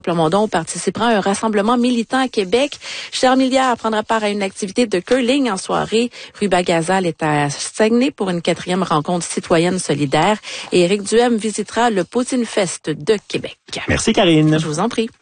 Plamondon participera à un rassemblement militant à Québec. Charles Milliard prendra part à une activité de curling en soirée. Ruba Gazal est à Saguenay pour une 4e rencontre citoyenne solidaire. Et Éric Duhem visitera le Poutine Fest de Québec. Merci, Karine. Je vous en prie.